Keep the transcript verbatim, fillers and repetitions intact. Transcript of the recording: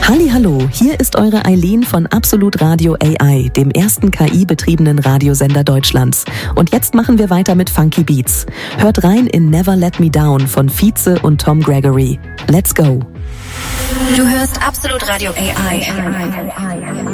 Hallihallo, hier ist eure Eileen von Absolut Radio A I, dem ersten K I-betriebenen Radiosender Deutschlands. Und jetzt machen wir weiter mit Funky Beats. Hört rein in Never Let Me Down von Vize und Tom Gregory. Let's go! Du hörst Absolut Radio A I.